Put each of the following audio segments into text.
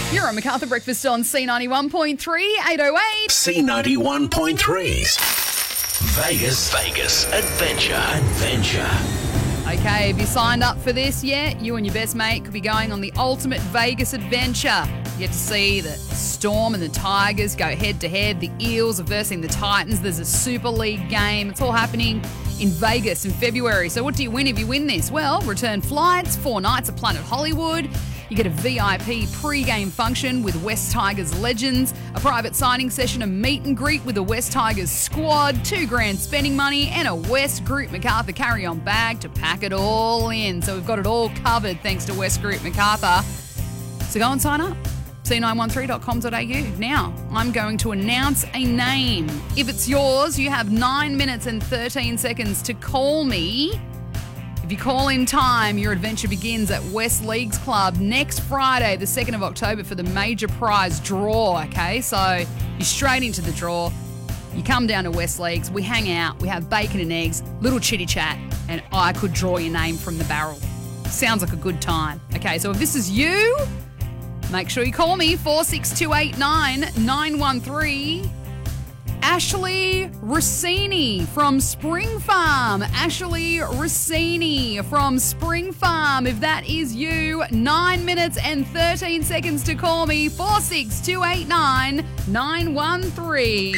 You're on MacArthur Breakfast on C91.3, 808. C91.3's Vegas Adventure. Okay, have you signed up for this yet? You and your best mate could be going on the ultimate Vegas adventure. You get to see the Storm and the Tigers go head-to-head. The Eels are versing the Titans. There's a Super League game. It's all happening in Vegas in February. So what do you win if you win this? Well, return flights, 4 nights at Planet Hollywood. You get a VIP pre-game function with West Tigers legends, a private signing session, a meet and greet with the West Tigers squad, $2,000 spending money, and a West Group MacArthur carry-on bag to pack it all in. So we've got it all covered thanks to West Group MacArthur. So go and sign up. C913.com.au. Now, I'm going to announce a name. If it's yours, you have 9 minutes and 13 seconds to call me. If you call in time, your adventure begins at West Leagues Club next Friday, the 2nd of October, for the major prize draw, okay? So you're straight into the draw. You come down to West Leagues, we hang out, we have bacon and eggs, little chitty chat, and I could draw your name from the barrel. Sounds like a good time. Okay, so if this is you, make sure you call me, 46289 913. Ashley Rossini from Spring Farm. Ashley Rossini from Spring Farm. If that is you, 9 minutes and 13 seconds to call me, 46289 913.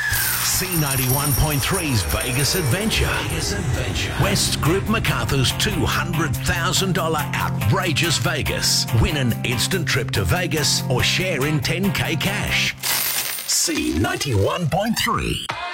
C91.3's Vegas Adventure. West Group MacArthur's $200,000 outrageous Vegas. Win an instant trip to Vegas or share in $10K cash. C91.3.